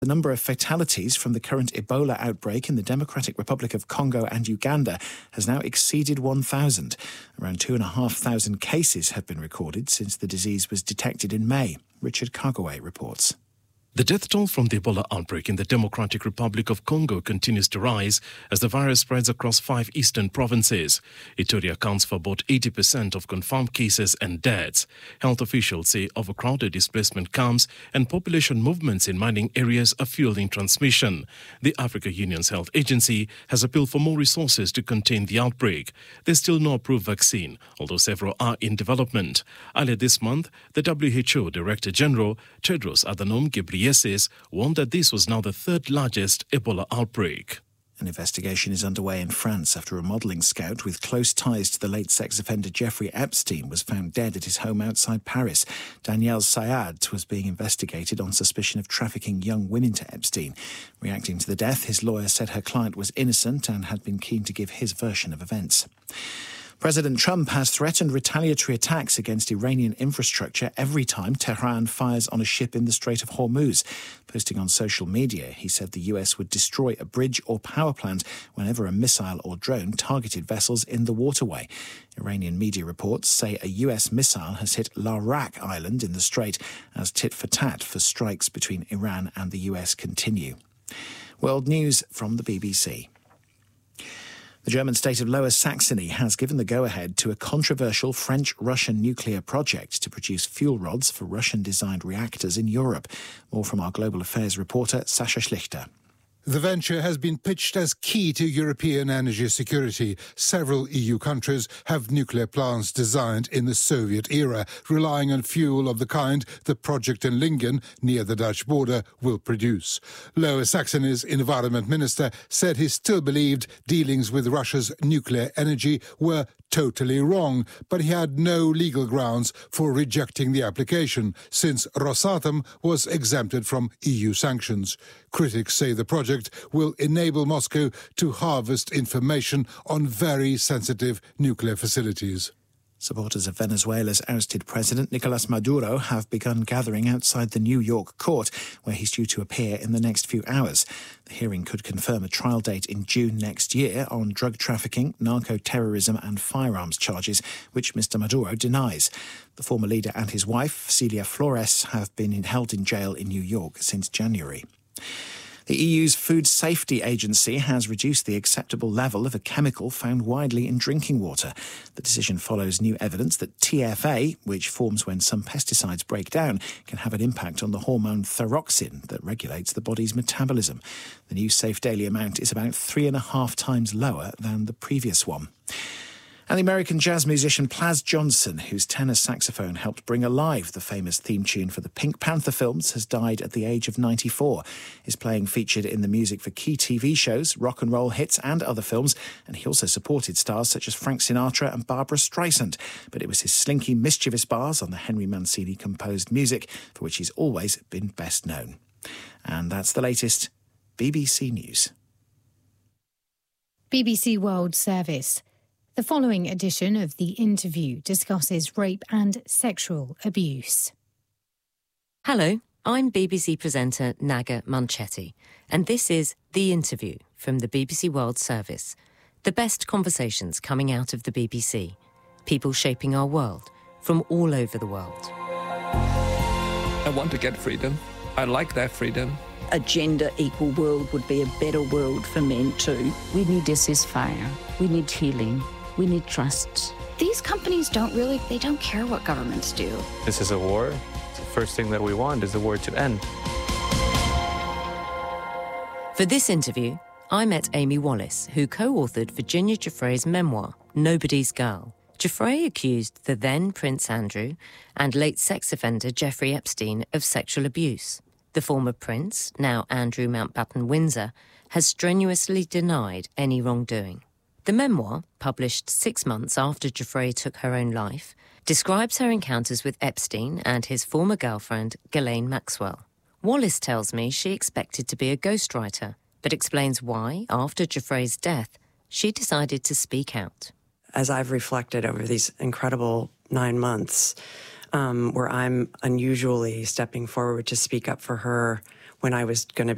The number of fatalities from the current Ebola outbreak in the Democratic Republic of Congo and Uganda has now exceeded 1,000. Around 2,500 cases have been recorded since the disease was detected in May. Richard Kagaway reports. The death toll from the Ebola outbreak in the Democratic Republic of Congo continues to rise as the virus spreads across 5 eastern provinces. Ituri accounts for about 80% of confirmed cases and deaths. Health officials say overcrowded displacement camps and population movements in mining areas are fueling transmission. The Africa Union's health agency has appealed for more resources to contain the outbreak. There's still no approved vaccine, although several are in development. Earlier this month, the WHO Director General, Tedros Adhanom Ghebreyesus, warned that this was now the third largest Ebola outbreak. An investigation is underway in France after a modelling scout with close ties to the late sex offender Jeffrey Epstein was found dead at his home outside Paris. Danielle Sayad was being investigated on suspicion of trafficking young women to Epstein. Reacting to the death, his lawyer said her client was innocent and had been keen to give his version of events. President Trump has threatened retaliatory attacks against Iranian infrastructure every time Tehran fires on a ship in the Strait of Hormuz. Posting on social media, he said the US would destroy a bridge or power plant whenever a missile or drone targeted vessels in the waterway. Iranian media reports say a US missile has hit Larak Island in the strait as tit for tat for strikes between Iran and the US continue. World news from the BBC. The German state of Lower Saxony has given the go-ahead to a controversial French-Russian nuclear project to produce fuel rods for Russian-designed reactors in Europe. More from our Global Affairs reporter, Sasha Schlichter. The venture has been pitched as key to European energy security. Several EU countries have nuclear plants designed in the Soviet era, relying on fuel of the kind the project in Lingen, near the Dutch border, will produce. Lower Saxony's environment minister said he still believed dealings with Russia's nuclear energy were totally wrong, but he had no legal grounds for rejecting the application, since Rosatom was exempted from EU sanctions. Critics say the project will enable Moscow to harvest information on very sensitive nuclear facilities. Supporters of Venezuela's ousted president, Nicolas Maduro, have begun gathering outside the New York court, where he's due to appear in the next few hours. The hearing could confirm a trial date in June next year on drug trafficking, narco-terrorism and firearms charges, which Mr. Maduro denies. The former leader and his wife, Celia Flores, have been held in jail in New York since January. The EU's Food Safety Agency has reduced the acceptable level of a chemical found widely in drinking water. The decision follows new evidence that TFA, which forms when some pesticides break down, can have an impact on the hormone thyroxine that regulates the body's metabolism. The new safe daily amount is about 3.5 times lower than the previous one. And the American jazz musician Plas Johnson, whose tenor saxophone helped bring alive the famous theme tune for the Pink Panther films, has died at the age of 94. His playing featured in the music for key TV shows, rock and roll hits and other films, and he also supported stars such as Frank Sinatra and Barbra Streisand. But it was his slinky, mischievous bars on the Henry Mancini-composed music for which he's always been best known. And that's the latest BBC News. BBC World Service. The following edition of The Interview discusses rape and sexual abuse. Hello, I'm BBC presenter Naga Munchetti, and this is The Interview from the BBC World Service. The best conversations coming out of the BBC. People shaping our world from all over the world. I want to get freedom. I like that freedom. A gender-equal world would be a better world for men too. We need a ceasefire. We need healing. We need trust. These companies don't care what governments do. This is a war. The first thing that we want is the war to end. For this interview, I met Amy Wallace, who co-authored Virginia Giuffre's memoir, Nobody's Girl. Giuffre accused the then Prince Andrew and late sex offender Jeffrey Epstein of sexual abuse. The former prince, now Andrew Mountbatten Windsor, has strenuously denied any wrongdoing. The memoir, published 6 months after Giuffre took her own life, describes her encounters with Epstein and his former girlfriend, Ghislaine Maxwell. Wallace tells me she expected to be a ghostwriter, but explains why, after Giuffre's death, she decided to speak out. As I've reflected over these incredible 9 months, where I'm unusually stepping forward to speak up for her when I was going to